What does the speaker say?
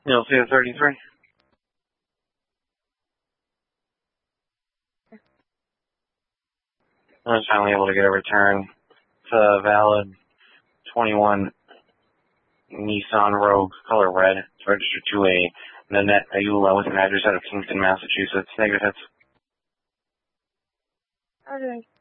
You'll see the 33. I was finally able to get a return. It's a valid 21 Nissan Rogue, color red. It's registered to a Nanette Ayula with an address out of Kingston, Massachusetts. Negative hits. Okay.